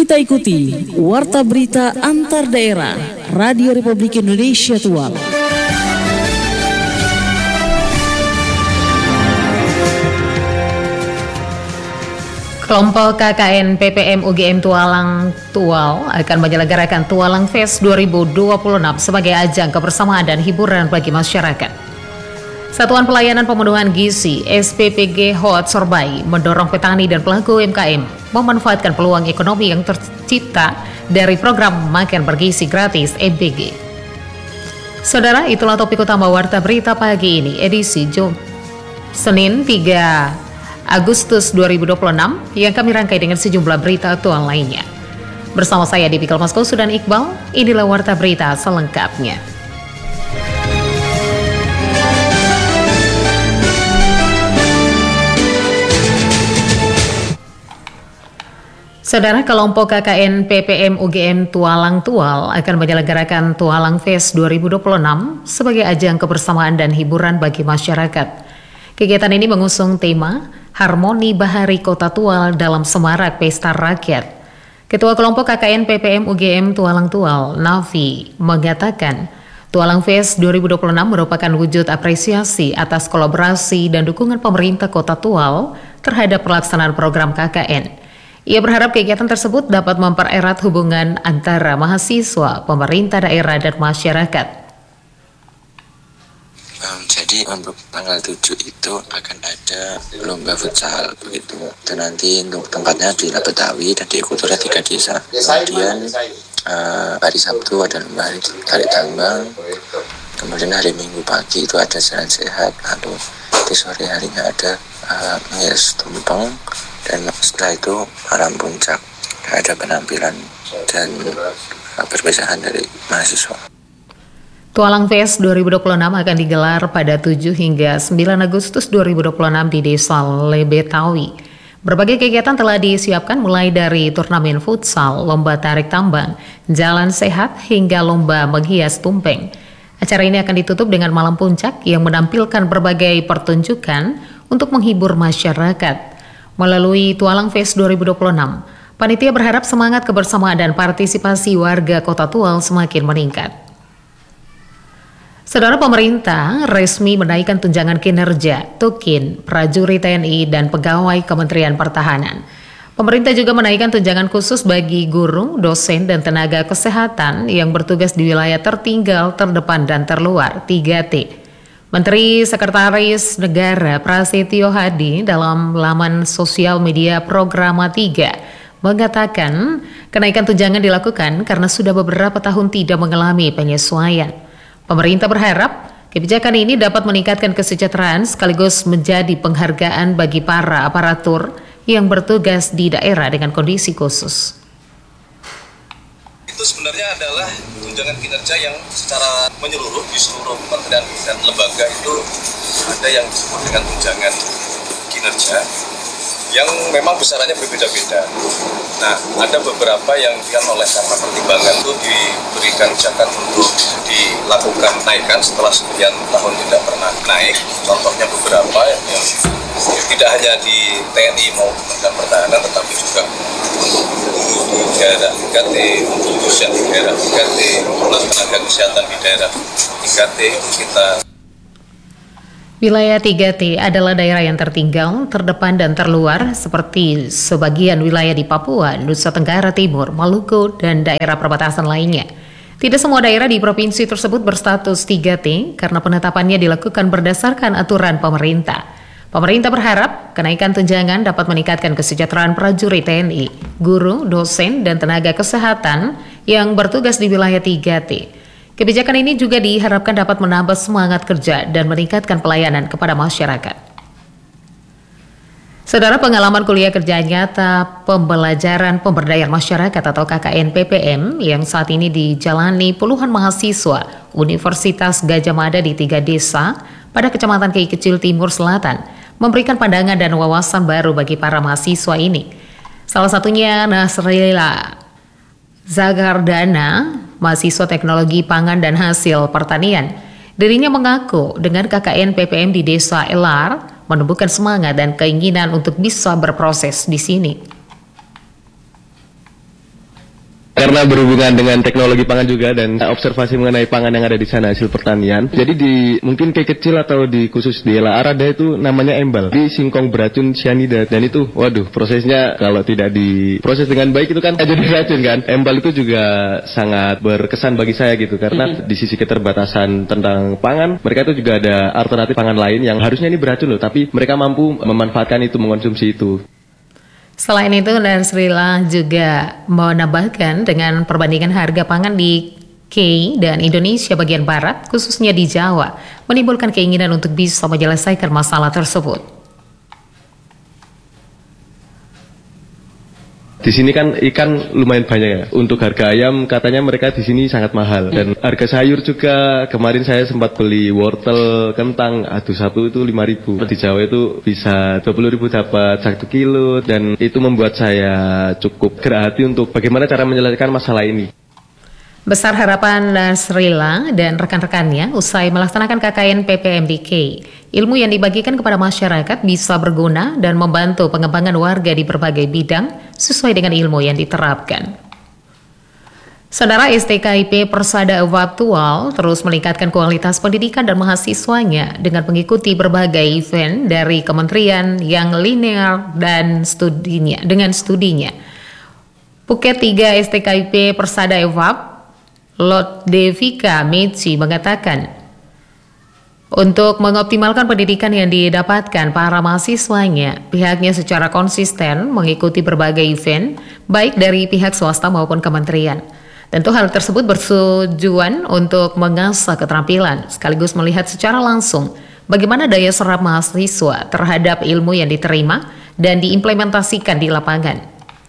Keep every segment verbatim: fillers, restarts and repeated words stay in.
Kita ikuti Warta Berita Antar Daerah Radio Republik Indonesia Tual. Kelompok K K N P P M U G M Tualang Tual akan menyelenggarakan Tualang Fest dua ribu dua puluh enam sebagai ajang kebersamaan dan hiburan bagi masyarakat. Satuan Pelayanan Pemenuhan Gizi S P P G Hoat Sorbai mendorong petani dan pelaku U M K M memanfaatkan peluang ekonomi yang tercipta dari program Makan Bergizi Gratis M B G. Saudara, itulah topik utama Warta Berita pagi ini, edisi Jum Senin tiga Agustus dua ribu dua puluh enam yang kami rangkai dengan sejumlah berita aktual lainnya. Bersama saya Dipikal Masko Sudan Iqbal, inilah Warta Berita selengkapnya. Saudara, kelompok K K N P P M U G M Tualang Tual akan menyelenggarakan Tualang Fest dua ribu dua puluh enam sebagai ajang kebersamaan dan hiburan bagi masyarakat. Kegiatan ini mengusung tema Harmoni Bahari Kota Tual dalam Semarak Pesta Rakyat. Ketua kelompok K K N P P M U G M Tualang Tual, Nafi, mengatakan Tualang Fest dua ribu dua puluh enam merupakan wujud apresiasi atas kolaborasi dan dukungan pemerintah Kota Tual terhadap pelaksanaan program K K N. Ia berharap kegiatan tersebut dapat mempererat hubungan antara mahasiswa, pemerintah daerah, dan masyarakat. Um, jadi untuk tanggal tujuh itu akan ada lomba futsal begitu. Dan nanti untuk tempatnya di Betawi dan diikuti oleh tiga desa. Kemudian uh, hari Sabtu ada lomba hari tarik tambang. Kemudian hari Minggu pagi itu ada jalan sehat. Lalu di sore harinya ada uh, ngias tumpeng. Dan setelah itu malam puncak ada penampilan dan perpisahan dari mahasiswa. Tualang Fest dua ribu dua puluh enam akan digelar pada tujuh hingga sembilan Agustus dua ribu dua puluh enam di Desa Lebetawi. Berbagai kegiatan telah disiapkan mulai dari turnamen futsal, lomba tarik tambang, jalan sehat, hingga lomba menghias tumpeng. Acara ini akan ditutup dengan malam puncak yang menampilkan berbagai pertunjukan untuk menghibur masyarakat. Melalui Tualang Fest dua ribu dua puluh enam, panitia berharap semangat kebersamaan dan partisipasi warga Kota Tual semakin meningkat. Saudara, pemerintah resmi menaikkan tunjangan kinerja, tukin, prajurit T N I, dan pegawai Kementerian Pertahanan. Pemerintah juga menaikkan tunjangan khusus bagi guru, dosen, dan tenaga kesehatan yang bertugas di wilayah tertinggal, terdepan, dan terluar tiga T. Menteri Sekretaris Negara Prasetyo Hadi dalam laman sosial media Programa tiga mengatakan kenaikan tunjangan dilakukan karena sudah beberapa tahun tidak mengalami penyesuaian. Pemerintah berharap kebijakan ini dapat meningkatkan kesejahteraan sekaligus menjadi penghargaan bagi para aparatur yang bertugas di daerah dengan kondisi khusus. Itu sebenarnya adalah tunjangan kinerja yang secara menyeluruh di seluruh kementerian dan lembaga itu ada yang disebut dengan tunjangan kinerja yang memang besarannya berbeda-beda. Nah, ada beberapa yang yang oleh karena pertimbangan itu diberikan kebijakan untuk dilakukan naikkan setelah sekian tahun tidak pernah naik. Contohnya beberapa yang tidak hanya di T N I maupun Kementerian Pertahanan, tetapi juga untuk guru di daerah tiga T, untuk dosen di daerah tiga T, untuk tenaga kesehatan di daerah tiga T itu kita. Wilayah tiga T adalah daerah yang tertinggal, terdepan, dan terluar seperti sebagian wilayah di Papua, Nusa Tenggara Timur, Maluku, dan daerah perbatasan lainnya. Tidak semua daerah di provinsi tersebut berstatus tiga T karena penetapannya dilakukan berdasarkan aturan pemerintah. Pemerintah berharap kenaikan tunjangan dapat meningkatkan kesejahteraan prajurit T N I, guru, dosen, dan tenaga kesehatan yang bertugas di wilayah tiga T. Kebijakan ini juga diharapkan dapat menambah semangat kerja dan meningkatkan pelayanan kepada masyarakat. Saudara, pengalaman kuliah kerja nyata pembelajaran pemberdayaan masyarakat atau K K N P P M yang saat ini dijalani puluhan mahasiswa Universitas Gadjah Mada di tiga desa pada Kecamatan Kei Kecil Timur Selatan memberikan pandangan dan wawasan baru bagi para mahasiswa ini. Salah satunya Nasrila Zagardana, mahasiswa teknologi pangan dan hasil pertanian. Dirinya mengaku dengan K K N P P M di Desa Elar menumbuhkan semangat dan keinginan untuk bisa berproses di sini. karena berhubungan dengan teknologi pangan juga dan observasi mengenai pangan yang ada di sana hasil pertanian. Jadi di mungkin kayak kecil atau di khusus di La Arada itu namanya embal. Di singkong beracun cyanida dan itu waduh prosesnya kalau tidak diproses dengan baik itu kan jadi racun kan. Embal itu juga sangat berkesan bagi saya gitu karena di sisi keterbatasan tentang pangan mereka itu juga ada alternatif pangan lain yang harusnya ini beracun loh tapi mereka mampu memanfaatkan itu, mengkonsumsi itu. Selain itu, Nasrila juga menambahkan dengan perbandingan harga pangan di K dan Indonesia bagian Barat, khususnya di Jawa, menimbulkan keinginan untuk bisa menyelesaikan masalah tersebut. Di sini kan ikan lumayan banyak ya. Untuk harga ayam katanya mereka di sini sangat mahal dan harga sayur juga kemarin saya sempat beli wortel, kentang, aduh sapu itu lima ribu. Di Jawa itu bisa dua puluh ribu dapat satu kilo dan itu membuat saya cukup gerah hati untuk bagaimana cara menyelesaikan masalah ini. Besar harapan Nasrila dan rekan-rekannya usai melaksanakan K K N P P M D K. Ilmu yang dibagikan kepada masyarakat bisa berguna dan membantu pengembangan warga di berbagai bidang sesuai dengan ilmu yang diterapkan. Saudara, S T K I P Persada Virtual terus meningkatkan kualitas pendidikan dan mahasiswanya dengan mengikuti berbagai event dari kementerian yang linear dan studinya dengan studinya. Phuket tiga S T K I P Persada Evap Lot Devika Meci mengatakan, untuk mengoptimalkan pendidikan yang didapatkan para mahasiswanya, pihaknya secara konsisten mengikuti berbagai event, baik dari pihak swasta maupun kementerian. Tentu hal tersebut bertujuan untuk mengasah keterampilan, sekaligus melihat secara langsung bagaimana daya serap mahasiswa terhadap ilmu yang diterima dan diimplementasikan di lapangan.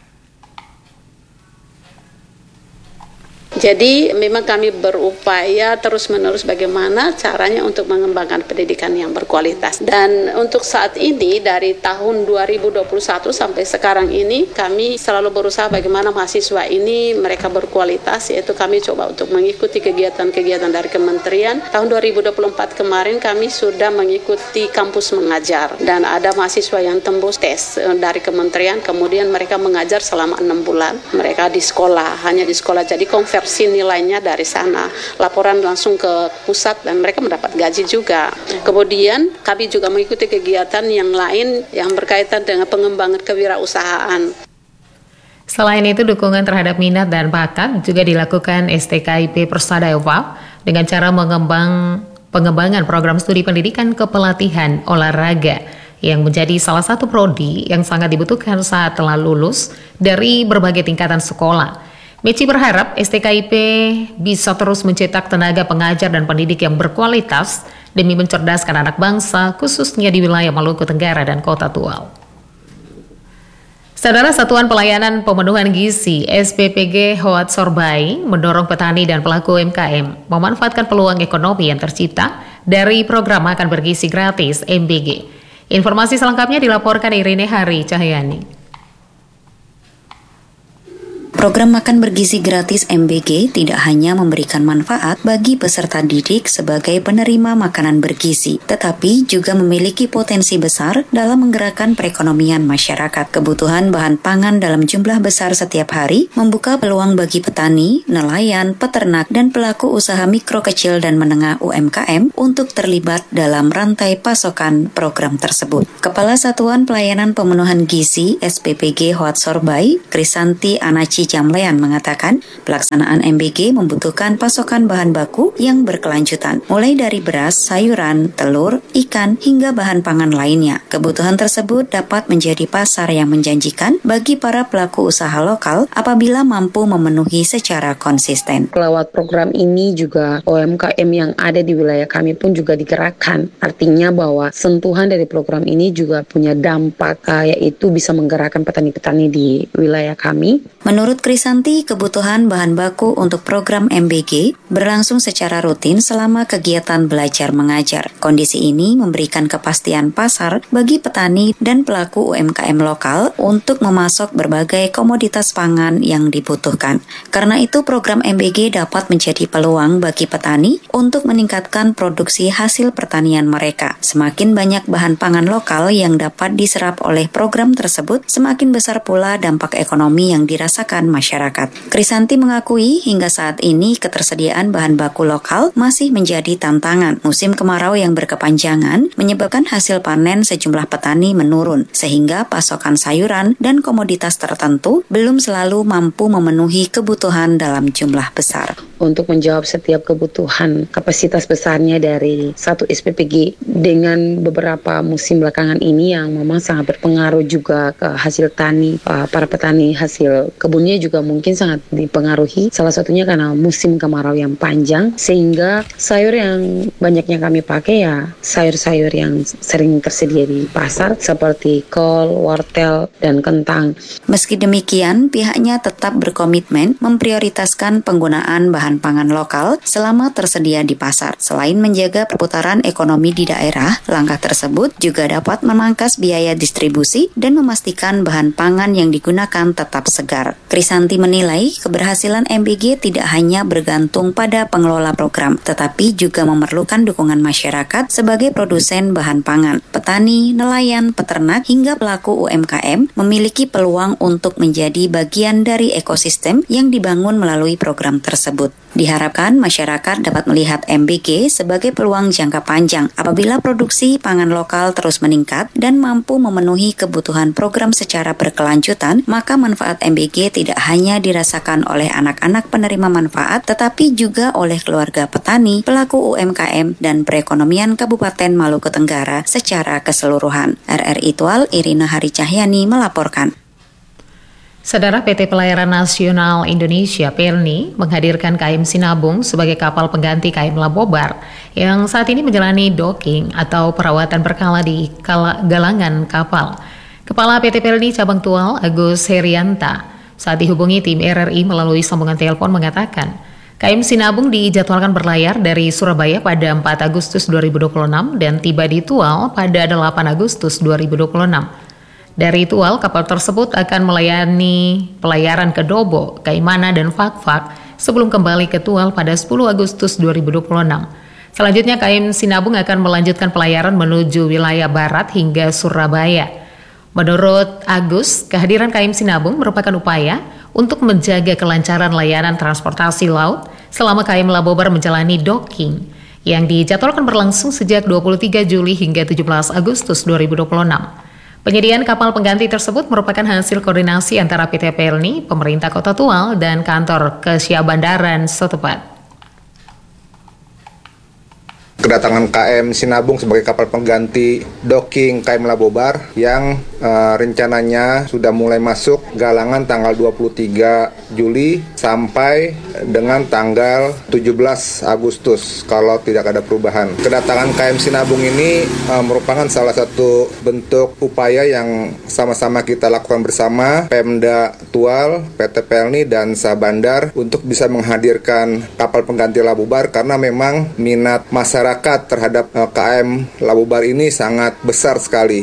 Jadi memang kami berupaya terus-menerus bagaimana caranya untuk mengembangkan pendidikan yang berkualitas. Dan untuk saat ini dari tahun dua ribu dua puluh satu sampai sekarang ini kami selalu berusaha bagaimana mahasiswa ini mereka berkualitas, yaitu kami coba untuk mengikuti kegiatan-kegiatan dari kementerian. Tahun dua ribu dua puluh empat kemarin kami sudah mengikuti kampus mengajar dan ada mahasiswa yang tembus tes dari kementerian, kemudian mereka mengajar selama enam bulan. Mereka di sekolah, hanya di sekolah, jadi konversi nilainya dari sana, laporan langsung ke pusat dan mereka mendapat gaji juga. Kemudian kami juga mengikuti kegiatan yang lain yang berkaitan dengan pengembangan kewirausahaan. Selain itu, dukungan terhadap minat dan bakat juga dilakukan S T K I P Persada Evap dengan cara mengembang pengembangan program studi pendidikan kepelatihan olahraga yang menjadi salah satu prodi yang sangat dibutuhkan saat telah lulus dari berbagai tingkatan sekolah. Meci berharap S T K I P bisa terus mencetak tenaga pengajar dan pendidik yang berkualitas demi mencerdaskan anak bangsa, khususnya di wilayah Maluku Tenggara dan Kota Tual. Saudara, Satuan Pelayanan Pemenuhan Gizi S P P G Hoat Sorbai mendorong petani dan pelaku U M K M memanfaatkan peluang ekonomi yang tercipta dari program makan bergizi gratis M B G. Informasi selengkapnya dilaporkan Irene Hari Cahyani. Program makan bergizi gratis M B G tidak hanya memberikan manfaat bagi peserta didik sebagai penerima makanan bergizi, tetapi juga memiliki potensi besar dalam menggerakkan perekonomian masyarakat. Kebutuhan bahan pangan dalam jumlah besar setiap hari membuka peluang bagi petani, nelayan, peternak, dan pelaku usaha mikro kecil dan menengah U M K M untuk terlibat dalam rantai pasokan program tersebut. Kepala Satuan Pelayanan Pemenuhan Gizi S P P G Hoat Sorbai, Krisanti Anaci Jamlean mengatakan, pelaksanaan M B G membutuhkan pasokan bahan baku yang berkelanjutan, mulai dari beras, sayuran, telur, ikan, hingga bahan pangan lainnya. Kebutuhan tersebut dapat menjadi pasar yang menjanjikan bagi para pelaku usaha lokal apabila mampu memenuhi secara konsisten. Lewat program ini juga U M K M yang ada di wilayah kami pun juga digerakkan. Artinya bahwa sentuhan dari program ini juga punya dampak, uh, yaitu bisa menggerakkan petani-petani di wilayah kami. Menurut Krisanti, kebutuhan bahan baku untuk program M B G berlangsung secara rutin selama kegiatan belajar mengajar. Kondisi ini memberikan kepastian pasar bagi petani dan pelaku U M K M lokal untuk memasok berbagai komoditas pangan yang dibutuhkan. Karena itu, program M B G dapat menjadi peluang bagi petani untuk meningkatkan produksi hasil pertanian mereka. Semakin banyak bahan pangan lokal yang dapat diserap oleh program tersebut, semakin besar pula dampak ekonomi yang dirasakan masyarakat. Krisanti mengakui hingga saat ini ketersediaan bahan baku lokal masih menjadi tantangan. Musim kemarau yang berkepanjangan menyebabkan hasil panen sejumlah petani menurun, sehingga pasokan sayuran dan komoditas tertentu belum selalu mampu memenuhi kebutuhan dalam jumlah besar. Untuk menjawab setiap kebutuhan kapasitas besarnya dari satu S P P G dengan beberapa musim belakangan ini yang memang sangat berpengaruh juga ke hasil tani, para petani hasil kebunnya juga mungkin sangat dipengaruhi, salah satunya karena musim kemarau yang panjang, sehingga sayur yang banyaknya kami pakai ya sayur-sayur yang sering tersedia di pasar seperti kol, wortel, dan kentang. Meski demikian, pihaknya tetap berkomitmen memprioritaskan penggunaan bahan pangan lokal selama tersedia di pasar. Selain menjaga perputaran ekonomi di daerah, langkah tersebut juga dapat memangkas biaya distribusi dan memastikan bahan pangan yang digunakan tetap segar. Krisanti menilai keberhasilan M B G tidak hanya bergantung pada pengelola program, tetapi juga memerlukan dukungan masyarakat sebagai produsen bahan pangan. Petani, nelayan, peternak, hingga pelaku U M K M memiliki peluang untuk menjadi bagian dari ekosistem yang dibangun melalui program tersebut. Diharapkan masyarakat dapat melihat M B G sebagai peluang jangka panjang. Apabila produksi pangan lokal terus meningkat dan mampu memenuhi kebutuhan program secara berkelanjutan, maka manfaat M B G tidak hanya dirasakan oleh anak-anak penerima manfaat, tetapi juga oleh keluarga petani, pelaku U M K M, dan perekonomian Kabupaten Maluku Tenggara secara keseluruhan. R R I Tual, Irina Hari Cahyani melaporkan. Saudara, P T Pelayaran Nasional Indonesia P L N I menghadirkan K M Sinabung sebagai kapal pengganti K M Labobar yang saat ini menjalani docking atau perawatan berkala di galangan kapal. Kepala P T P L N I Cabang Tual, Agus Herianta, saat dihubungi tim R R I melalui sambungan telepon mengatakan, K M Sinabung dijadwalkan berlayar dari Surabaya pada empat Agustus dua ribu dua puluh enam dan tiba di Tual pada delapan Agustus dua ribu dua puluh enam. Dari Tual, kapal tersebut akan melayani pelayaran ke Dobo, Kaimana, dan Fak-Fak sebelum kembali ke Tual pada sepuluh Agustus dua ribu dua puluh enam. Selanjutnya, K M Sinabung akan melanjutkan pelayaran menuju wilayah barat hingga Surabaya. Menurut Agus, kehadiran K M Sinabung merupakan upaya untuk menjaga kelancaran layanan transportasi laut selama K M Labobar menjalani docking yang dijadwalkan berlangsung sejak dua puluh tiga Juli hingga tujuh belas Agustus dua ribu dua puluh enam. Penyediaan kapal pengganti tersebut merupakan hasil koordinasi antara P T P L N I, pemerintah Kota Tual, dan kantor Kesyahbandaran setempat. Kedatangan K M Sinabung sebagai kapal pengganti docking K M Labobar yang uh, rencananya sudah mulai masuk galangan tanggal dua puluh tiga Juli sampai dengan tanggal tujuh belas Agustus kalau tidak ada perubahan. Kedatangan K M Sinabung ini uh, merupakan salah satu bentuk upaya yang sama-sama kita lakukan bersama Pemda Tual, P T P L N I, dan Sabandar untuk bisa menghadirkan kapal pengganti Labobar karena memang minat masyarakat terhadap K M Labobar ini sangat besar sekali.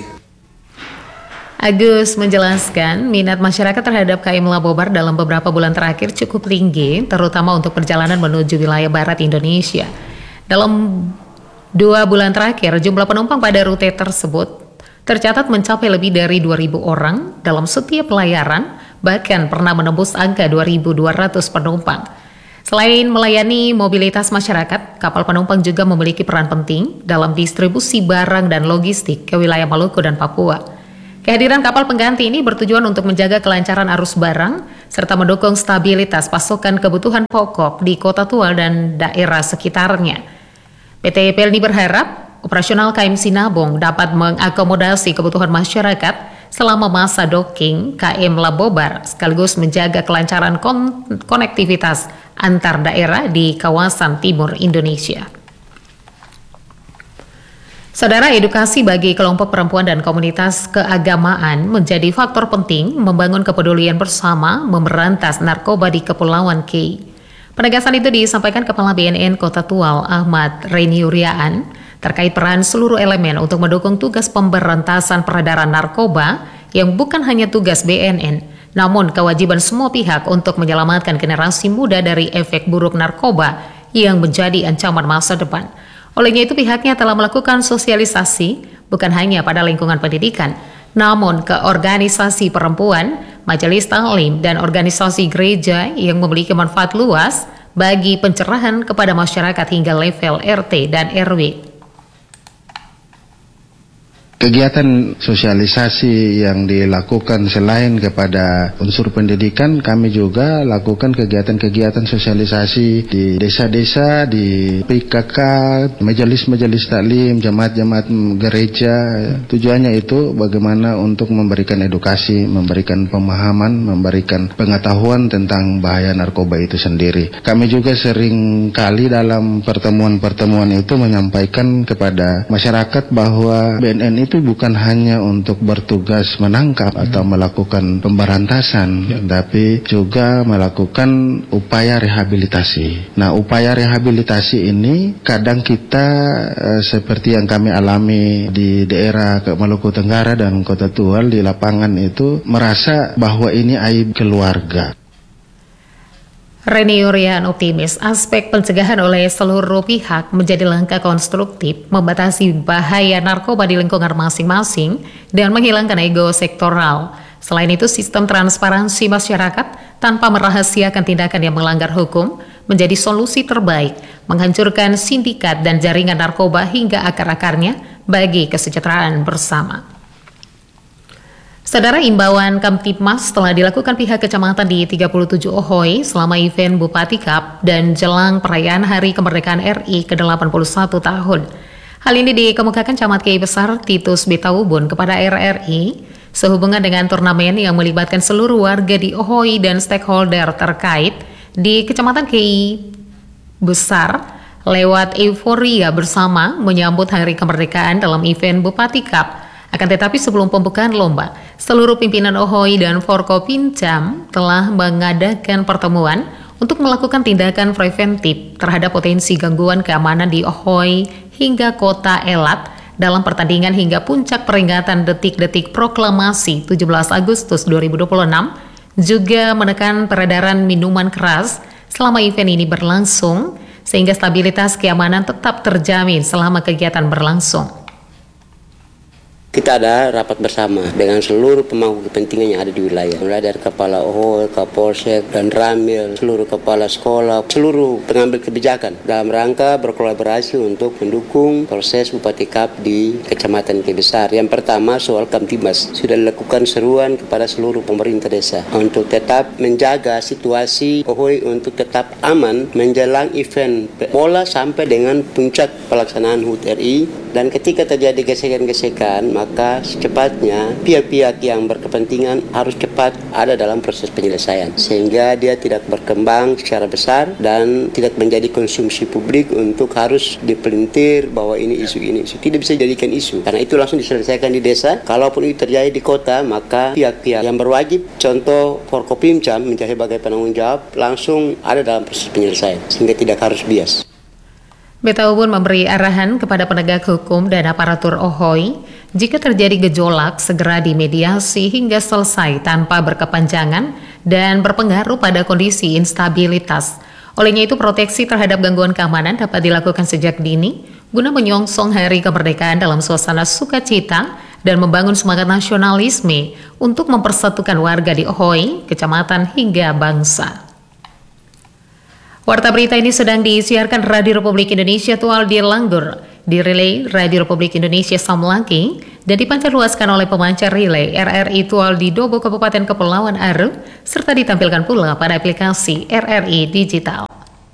Agus menjelaskan minat masyarakat terhadap K M Labobar dalam beberapa bulan terakhir cukup tinggi, terutama untuk perjalanan menuju wilayah barat Indonesia. Dalam dua bulan terakhir, jumlah penumpang pada rute tersebut tercatat mencapai lebih dari dua ribu orang dalam setiap pelayaran, bahkan pernah menembus angka dua ribu dua ratus penumpang. Selain melayani mobilitas masyarakat, kapal penumpang juga memiliki peran penting dalam distribusi barang dan logistik ke wilayah Maluku dan Papua. Kehadiran kapal pengganti ini bertujuan untuk menjaga kelancaran arus barang serta mendukung stabilitas pasokan kebutuhan pokok di Kota Tual dan daerah sekitarnya. P T P L N I berharap operasional K M Sinabung dapat mengakomodasi kebutuhan masyarakat selama masa docking K M Labobar sekaligus menjaga kelancaran kon- konektivitas antar daerah di kawasan timur Indonesia. Saudara, edukasi bagi kelompok perempuan dan komunitas keagamaan menjadi faktor penting membangun kepedulian bersama memberantas narkoba di Kepulauan K. Penegasan itu disampaikan Kepala B N N Kota Tual Ahmad Reni Uriaan terkait peran seluruh elemen untuk mendukung tugas pemberantasan peredaran narkoba yang bukan hanya tugas B N N, namun kewajiban semua pihak untuk menyelamatkan generasi muda dari efek buruk narkoba yang menjadi ancaman masa depan. Olehnya itu pihaknya telah melakukan sosialisasi bukan hanya pada lingkungan pendidikan, namun ke organisasi perempuan, majelis taklim, dan organisasi gereja yang memiliki manfaat luas bagi pencerahan kepada masyarakat hingga level R T dan R W. Kegiatan sosialisasi yang dilakukan selain kepada unsur pendidikan, kami juga lakukan kegiatan-kegiatan sosialisasi di desa-desa, di P K K, majelis-majelis taklim, jemaat-jemaat gereja. Tujuannya itu bagaimana untuk memberikan edukasi, memberikan pemahaman, memberikan pengetahuan tentang bahaya narkoba itu sendiri. Kami juga sering kali dalam pertemuan-pertemuan itu menyampaikan kepada masyarakat bahwa B N N itu itu bukan hanya untuk bertugas menangkap atau melakukan pemberantasan, ya, tapi juga melakukan upaya rehabilitasi. Nah, upaya rehabilitasi ini kadang kita eh, seperti yang kami alami di daerah Maluku Tenggara dan Kota Tual di lapangan itu merasa bahwa ini aib keluarga. Reni Yurian optimis aspek pencegahan oleh seluruh pihak menjadi langkah konstruktif membatasi bahaya narkoba di lingkungan masing-masing dan menghilangkan ego sektoral. Selain itu, sistem transparansi masyarakat tanpa merahasiakan tindakan yang melanggar hukum menjadi solusi terbaik menghancurkan sindikat dan jaringan narkoba hingga akar-akarnya bagi kesejahteraan bersama. Saudara, imbauan Kamtibmas telah dilakukan pihak kecamatan di tiga puluh tujuh Ohoi selama event Bupati Cup dan jelang perayaan Hari Kemerdekaan R I ke delapan puluh satu tahun. Hal ini dikemukakan Camat Kiai Besar Titus Betaubun kepada R R I sehubungan dengan turnamen yang melibatkan seluruh warga di Ohoi dan stakeholder terkait di Kecamatan Kiai Besar lewat euforia bersama menyambut Hari Kemerdekaan dalam event Bupati Cup. Akan tetapi sebelum pembukaan lomba, seluruh pimpinan Ohoi dan Forkopimcam telah mengadakan pertemuan untuk melakukan tindakan preventif terhadap potensi gangguan keamanan di Ohoi hingga Kota Elat dalam pertandingan hingga puncak peringatan detik-detik proklamasi tujuh belas Agustus dua ribu dua puluh enam, juga menekan peredaran minuman keras selama event ini berlangsung sehingga stabilitas keamanan tetap terjamin selama kegiatan berlangsung. Kita ada rapat bersama dengan seluruh pemangku kepentingan yang ada di wilayah, mulai dari Kepala Ohoi, Kapolsek, dan Ramil, seluruh kepala sekolah, seluruh pengambil kebijakan dalam rangka berkolaborasi untuk mendukung proses Bupati Cup di Kecamatan Kiai Besar. Yang pertama soal Kamtibmas, sudah dilakukan seruan kepada seluruh pemerintah desa untuk tetap menjaga situasi Ohoi untuk tetap aman menjelang event bola sampai dengan puncak pelaksanaan H U T R I, dan ketika terjadi gesekan-gesekan maka secepatnya pihak-pihak yang berkepentingan harus cepat ada dalam proses penyelesaian sehingga dia tidak berkembang secara besar dan tidak menjadi konsumsi publik untuk harus dipelintir bahwa ini isu ini isu tidak bisa dijadikan isu, karena itu langsung diselesaikan di desa. Kalaupun itu terjadi di kota, maka pihak-pihak yang berwajib, contoh Forkopimcam menjadi sebagai penanggung jawab, langsung ada dalam proses penyelesaian sehingga tidak harus bias. Betaubun memberi arahan kepada penegak hukum dan aparatur Ohoi, jika terjadi gejolak segera dimediasi hingga selesai tanpa berkepanjangan dan berpengaruh pada kondisi instabilitas. Olehnya itu, proteksi terhadap gangguan keamanan dapat dilakukan sejak dini guna menyongsong Hari Kemerdekaan dalam suasana sukacita dan membangun semangat nasionalisme untuk mempersatukan warga di Ohoi, kecamatan hingga bangsa. Warta berita ini sedang disiarkan Radio Republik Indonesia Tual di Langgur, di relay Radio Republik Indonesia Samlaki, dan dipancarluaskan oleh pemancar relay R R I Tual di Dobo Kabupaten Kepulauan Aru, serta ditampilkan pula pada aplikasi R R I Digital.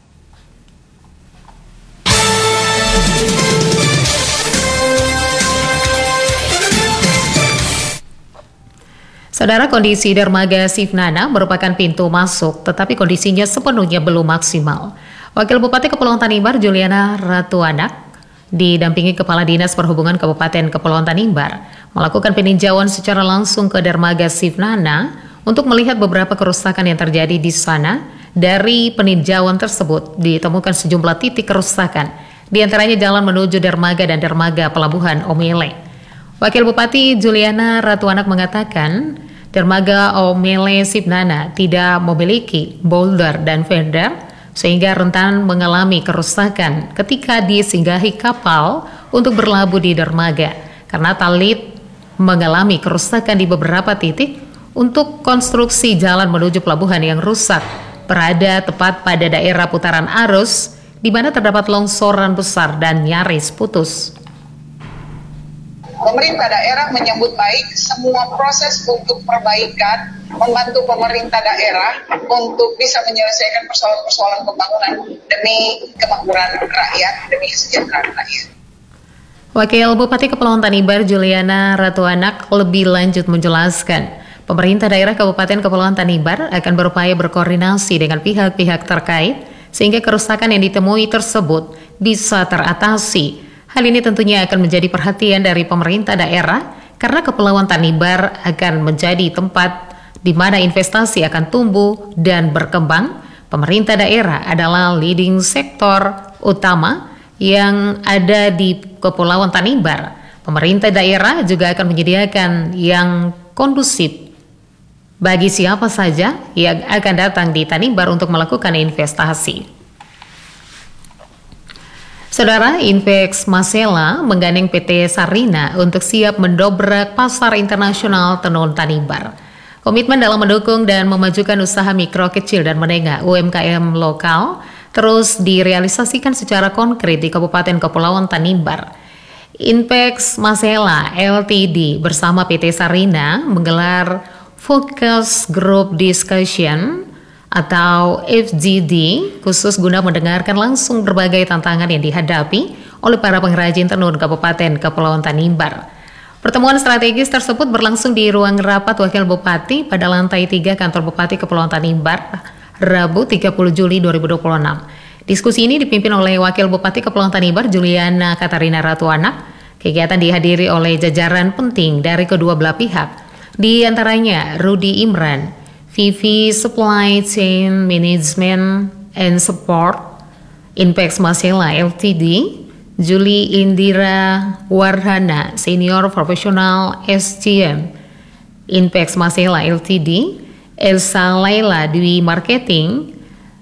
Saudara, kondisi dermaga Sifnana merupakan pintu masuk, tetapi kondisinya sepenuhnya belum maksimal. Wakil Bupati Kepulauan Tanimbar Juliana Ratuanak didampingi Kepala Dinas Perhubungan Kabupaten Kepulauan Tanimbar melakukan peninjauan secara langsung ke dermaga Sifnana untuk melihat beberapa kerusakan yang terjadi di sana. Dari peninjauan tersebut ditemukan sejumlah titik kerusakan, di antaranya jalan menuju dermaga dan dermaga Pelabuhan Omele. Wakil Bupati Juliana Ratuanak mengatakan, dermaga Omele Sifnana tidak memiliki boulder dan fender, sehingga rentan mengalami kerusakan ketika disinggahi kapal untuk berlabuh di dermaga, karena Talit mengalami kerusakan di beberapa titik untuk konstruksi jalan menuju pelabuhan yang rusak, berada tepat pada daerah putaran arus di mana terdapat longsoran besar dan nyaris putus. Pemerintah daerah menyambut baik semua proses untuk perbaikan, membantu pemerintah daerah untuk bisa menyelesaikan persoalan-persoalan pembangunan demi kemakmuran rakyat, demi kesejahteraan rakyat. Wakil Bupati Kepulauan Tanimbar Juliana Ratuanak lebih lanjut menjelaskan, pemerintah daerah Kabupaten Kepulauan Tanimbar akan berupaya berkoordinasi dengan pihak-pihak terkait sehingga kerusakan yang ditemui tersebut bisa teratasi. Hal ini tentunya akan menjadi perhatian dari pemerintah daerah karena Kepulauan Tanimbar akan menjadi tempat di mana investasi akan tumbuh dan berkembang. Pemerintah daerah adalah leading sektor utama yang ada di Kepulauan Tanimbar. Pemerintah daerah juga akan menyediakan yang kondusif bagi siapa saja yang akan datang di Tanimbar untuk melakukan investasi. Saudara, Inpex Masela menggandeng P T Sarina untuk siap mendobrak pasar internasional tenun Tanimbar. Komitmen dalam mendukung dan memajukan usaha mikro, kecil, dan menengah U M K M lokal terus direalisasikan secara konkret di Kabupaten Kepulauan Tanimbar. Inpex Masela L T D bersama P T Sarina menggelar Focus Group Discussion atau F G D khusus guna mendengarkan langsung berbagai tantangan yang dihadapi oleh para pengrajin tenun Kabupaten Kepulauan Tanimbar. Pertemuan strategis tersebut berlangsung di ruang rapat Wakil Bupati pada lantai tiga Kantor Bupati Kepulauan Tanimbar, Rabu tiga puluh Juli dua ribu dua puluh enam. Diskusi ini dipimpin oleh Wakil Bupati Kepulauan Tanimbar Juliana Katarina Ratuanak. Kegiatan dihadiri oleh jajaran penting dari kedua belah pihak, di antaranya Rudi Imran, V V Supply Chain Management and Support, Inpex Masela L T D, Juli Indira Wardhana, Senior Professional S G M, Inpex Masela L T D, Elsa Laila Dwi Marketing,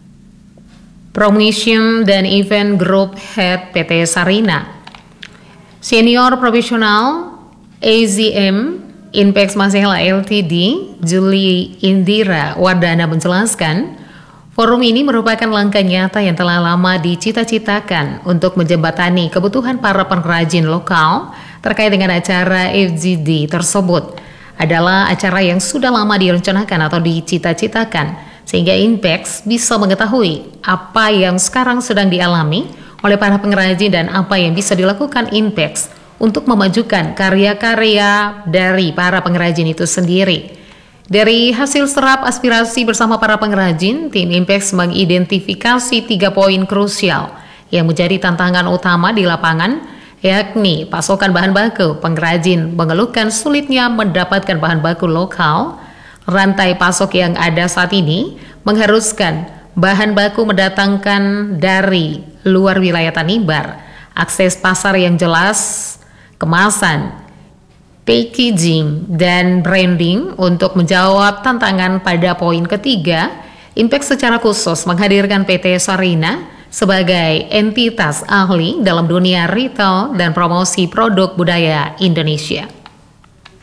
Promotion dan Event Group Head P T Sarina, Senior Professional A Z M, Inpex Masela L T D, Juli Indira Wardana menjelaskan, forum ini merupakan langkah nyata yang telah lama dicita-citakan untuk menjembatani kebutuhan para pengrajin lokal terkait dengan acara F G D tersebut. Adalah acara yang sudah lama direncanakan atau dicita-citakan, sehingga Inpex bisa mengetahui apa yang sekarang sedang dialami oleh para pengrajin dan apa yang bisa dilakukan Inpex untuk memajukan karya-karya dari para pengrajin itu sendiri. Dari hasil serap aspirasi bersama para pengrajin, tim Inpex mengidentifikasi tiga poin krusial yang menjadi tantangan utama di lapangan, yakni pasokan bahan baku. Pengrajin mengeluhkan sulitnya mendapatkan bahan baku lokal. Rantai pasok yang ada saat ini mengharuskan bahan baku mendatangkan dari luar wilayah Tanimbar. Akses pasar yang jelas, kemasan, packaging, dan branding. Untuk menjawab tantangan pada poin ketiga, Inpex secara khusus menghadirkan P T Sarina sebagai entitas ahli dalam dunia retail dan promosi produk budaya Indonesia.